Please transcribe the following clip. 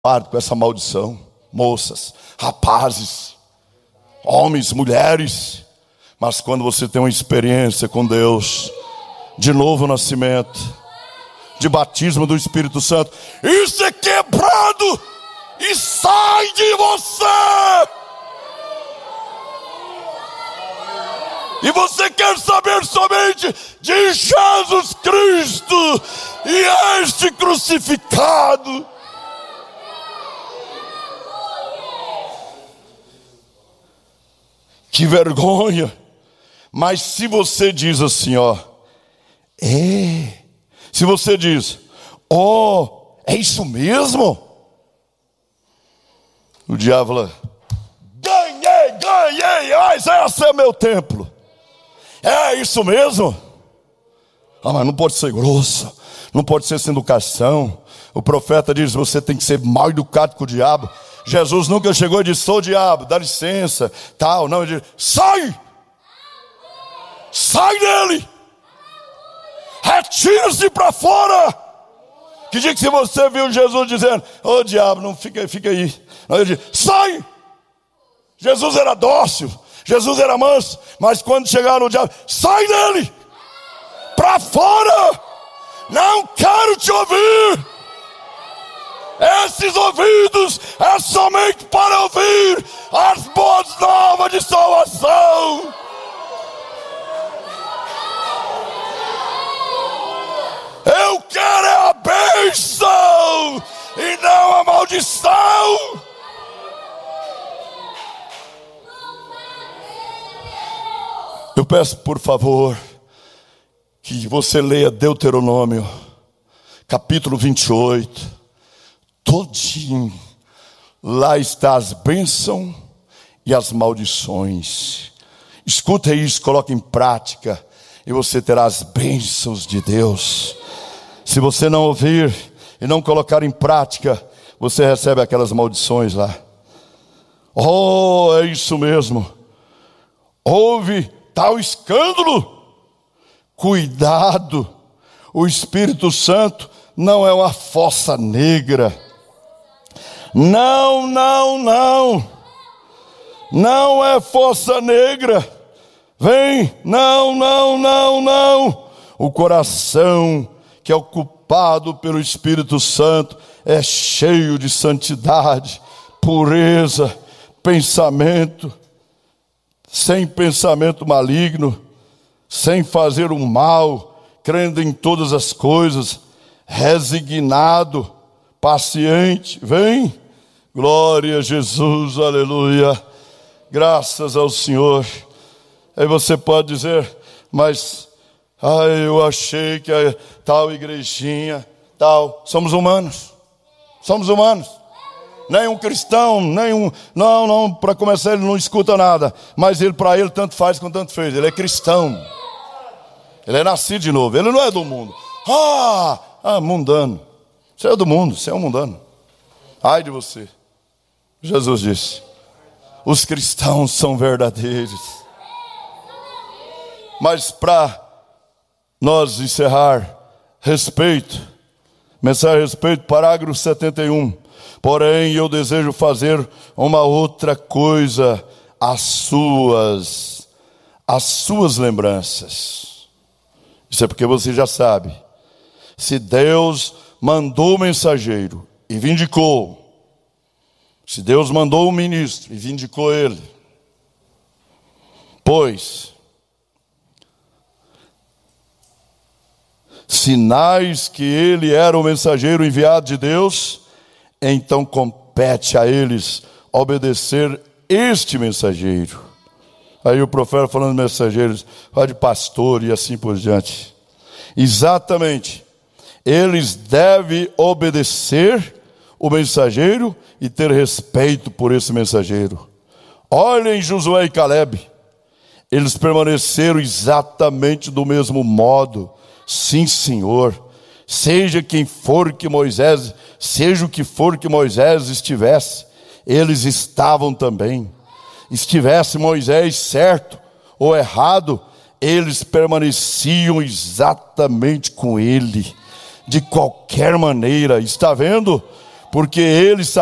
com essa maldição. Moças, rapazes, homens, mulheres. Mas quando você tem uma experiência com Deus, de novo nascimento, de batismo do Espírito Santo, isso é quebrado e sai de você. E você quer saber somente de Jesus Cristo e este crucificado. Que vergonha. Mas se você diz assim, se você diz, é isso mesmo? O diabo fala, ganhei, mas esse é meu templo. É isso mesmo? Mas não pode ser grosso, não pode ser sem educação. O profeta diz, você tem que ser mal educado com o diabo. Jesus nunca chegou e disse, sou o diabo, dá licença, tal. Não, ele diz, sai dele, retira-se para fora. Que dia que se você viu Jesus dizendo, diabo, não fica aí. Não, ele diz, sai. Jesus era dócil, Jesus era manso, mas quando chegaram o diabo, sai dele, para fora, não quero te ouvir. Esses ouvidos é somente para ouvir as boas novas de salvação. Eu quero a bênção e não a maldição. Eu peço por favor que você leia Deuteronômio capítulo 28 todinho. Lá está as bênçãos e as maldições. Escuta isso, coloque em prática e você terá as bênçãos de Deus. Se você não ouvir e não colocar em prática, você recebe aquelas maldições lá. É isso mesmo. Houve tal escândalo. Cuidado, o Espírito Santo não é uma fossa negra. Não é fossa negra. Vem, não. O coração que é ocupado pelo Espírito Santo é cheio de santidade, pureza, pensamento, sem pensamento maligno, sem fazer o mal, crendo em todas as coisas, resignado, paciente. Vem, glória a Jesus, aleluia, graças ao Senhor. Aí você pode dizer, mas eu achei que a tal igrejinha, tal, somos humanos. Nenhum cristão, não, para começar ele não escuta nada, mas para ele tanto faz quanto tanto fez, ele é cristão, ele é nascido de novo, ele não é do mundo. Mundano, você é do mundo, você é um mundano. Ai de você. Jesus disse, os cristãos são verdadeiros. Mas para nós encerrar, mensagem a respeito, parágrafo 71. Porém, eu desejo fazer uma outra coisa às suas lembranças. Isso é porque você já sabe. Se Deus mandou o mensageiro e vindicou, se Deus mandou o ministro e vindicou ele, pois sinais que ele era o mensageiro enviado de Deus, então compete a eles obedecer este mensageiro. Aí o profeta falando de mensageiros, fala de pastor e assim por diante. Exatamente, eles devem obedecer o mensageiro e ter respeito por esse mensageiro. Olhem Josué e Calebe, eles permaneceram exatamente do mesmo modo. Sim, Senhor, seja o que for que Moisés estivesse, eles estavam também. Estivesse Moisés certo ou errado, eles permaneciam exatamente com ele, de qualquer maneira. Está vendo? porque ele